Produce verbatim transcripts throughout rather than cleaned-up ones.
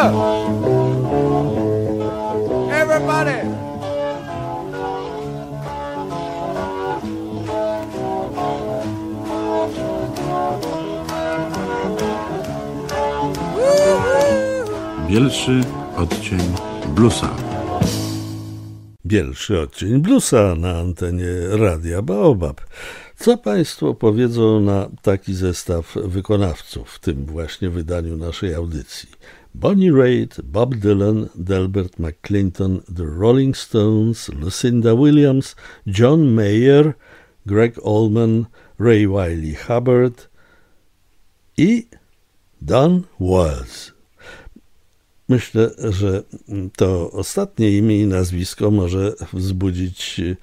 Everybody. Bielszy odcień bluesa. Bielszy odcień bluesa na antenie Radia Baobab. Co Państwo powiedzą na taki zestaw wykonawców w tym właśnie wydaniu naszej audycji? Bonnie Raitt, Bob Dylan, Delbert McClinton, The Rolling Stones, Lucinda Williams, John Mayer, Greg Allman, Ray Wylie Hubbard i Don Was. Myślę, że to ostatnie imię i nazwisko może wzbudzić y,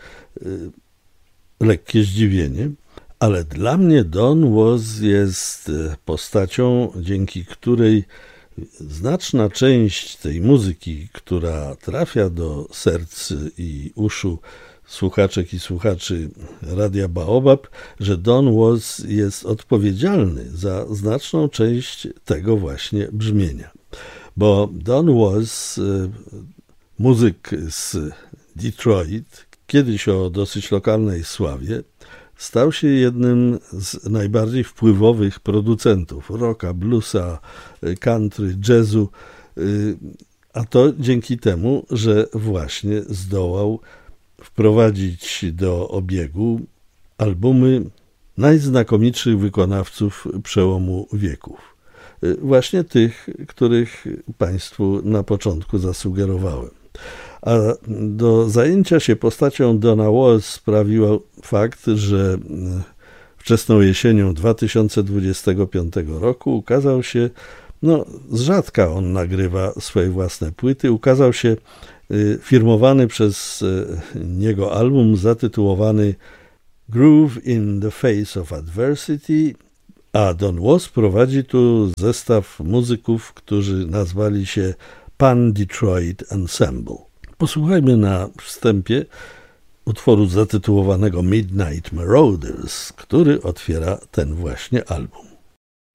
lekkie zdziwienie, ale dla mnie Don Was jest postacią, dzięki której znaczna część tej muzyki, która trafia do serc i uszu słuchaczek i słuchaczy Radia Baobab, że Don Was jest odpowiedzialny za znaczną część tego właśnie brzmienia. Bo Don Was, muzyk z Detroit, kiedyś o dosyć lokalnej sławie, stał się jednym z najbardziej wpływowych producentów rocka, bluesa, country, jazzu, a to dzięki temu, że właśnie zdołał wprowadzić do obiegu albumy najznakomitszych wykonawców przełomu wieków. Właśnie tych, których Państwu na początku zasugerowałem. A do zajęcia się postacią Dona Was sprawił fakt, że wczesną jesienią dwa tysiące dwudziestego piątego roku ukazał się, no z rzadka on nagrywa swoje własne płyty, ukazał się firmowany przez niego album zatytułowany Groove in the Face of Adversity, a Don Was prowadzi tu zestaw muzyków, którzy nazwali się Pan Detroit Ensemble. Posłuchajmy na wstępie utworu zatytułowanego Midnight Marauders, który otwiera ten właśnie album.